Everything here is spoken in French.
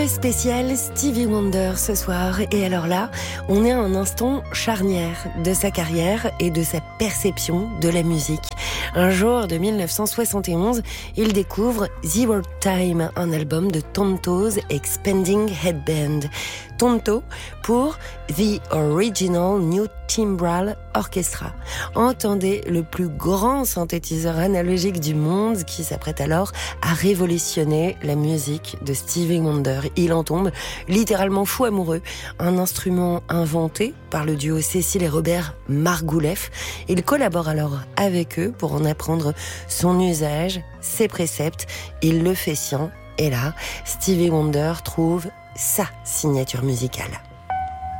Spécial Stevie Wonder ce soir, et alors là, on est à un instant charnière de sa carrière et de sa perception de la musique. Un jour de 1971, il découvre The World Time, un album de Tonto's Expanding Headband. Tonto pour The Original New Timbral Orchestra. Entendez le plus grand synthétiseur analogique du monde qui s'apprête alors à révolutionner la musique de Stevie Wonder. Il en tombe littéralement fou amoureux. Un instrument inventé par le duo Cécile et Robert Margouleff. Il collabore alors avec eux pour en apprendre son usage, ses préceptes. Il le fait sien. Et là, Stevie Wonder trouve sa signature musicale.